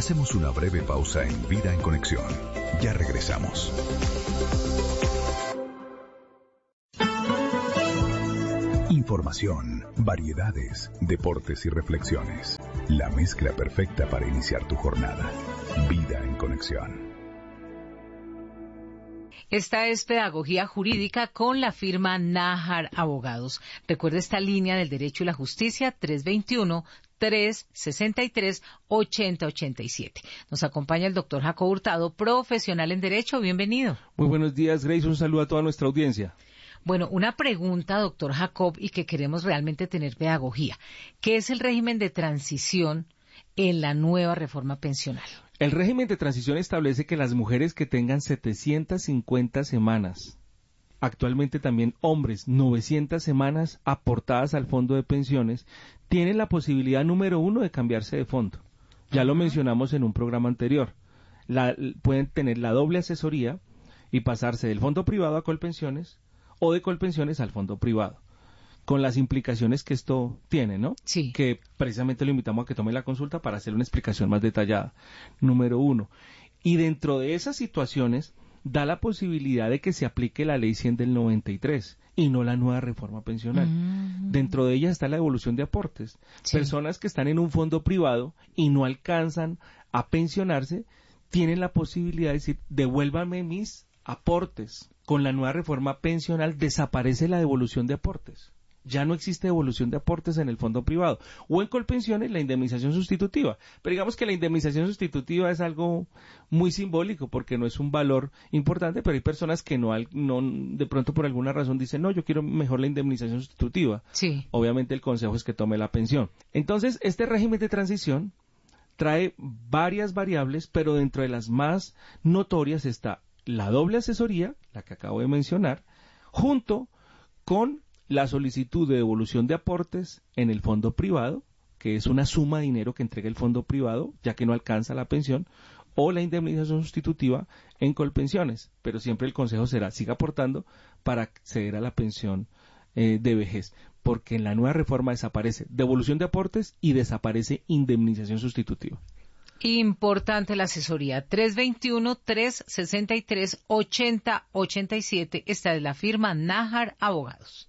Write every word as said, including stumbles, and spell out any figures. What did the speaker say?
Hacemos una breve pausa en Vida en Conexión. Ya regresamos. Información, variedades, deportes y reflexiones. La mezcla perfecta para iniciar tu jornada. Vida en Conexión. Esta es Pedagogía Jurídica con la firma Nájar Abogados. Recuerda esta línea del derecho y la justicia, tres veintiuno, tres sesenta y tres, ochenta ochenta y siete. Nos acompaña el doctor Jacob Hurtado, profesional en Derecho. Bienvenido. Muy buenos días, Grace. Un saludo a toda nuestra audiencia. Bueno, una pregunta, doctor Jacob, y que queremos realmente tener pedagogía. ¿Qué es el régimen de transición en la nueva reforma pensional? El régimen de transición establece que las mujeres que tengan setecientas cincuenta semanas, actualmente también hombres, novecientas semanas aportadas al fondo de pensiones, tienen la posibilidad número uno de cambiarse de fondo. Ya lo mencionamos en un programa anterior. La, pueden tener la doble asesoría y pasarse del fondo privado a Colpensiones o de Colpensiones al fondo privado, con las implicaciones que esto tiene, ¿no? Sí. Que precisamente lo invitamos a que tome la consulta para hacer una explicación más detallada. Número uno. Y dentro de esas situaciones, da la posibilidad de que se aplique la ley cien del noventa y tres y no la nueva reforma pensional. Mm. Dentro de ella está la devolución de aportes. Sí. Personas que están en un fondo privado y no alcanzan a pensionarse, tienen la posibilidad de decir, devuélvanme mis aportes. Con la nueva reforma pensional desaparece la devolución de aportes. Ya no existe devolución de aportes en el fondo privado. O en Colpensiones la indemnización sustitutiva. Pero digamos que la indemnización sustitutiva es algo muy simbólico porque no es un valor importante, pero hay personas que no, no de pronto por alguna razón dicen, no, yo quiero mejor la indemnización sustitutiva. Sí. Obviamente el consejo es que tome la pensión. Entonces, este régimen de transición trae varias variables, pero dentro de las más notorias está la doble asesoría, la que acabo de mencionar, junto con la solicitud de devolución de aportes en el fondo privado, que es una suma de dinero que entrega el fondo privado, ya que no alcanza la pensión, o la indemnización sustitutiva en Colpensiones, pero siempre el consejo será, siga aportando para acceder a la pensión eh, de vejez, porque en la nueva reforma desaparece devolución de aportes y desaparece indemnización sustitutiva. Importante la asesoría. tres veintiuno, tres sesenta y tres, ochenta ochenta y siete. Esta es la firma Nájar Abogados.